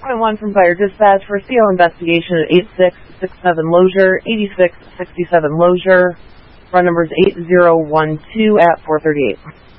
1 from Fire Dispatch for CO investigation at 8667 Lozier, 8667 Lozier. Run number is 8012 at 438.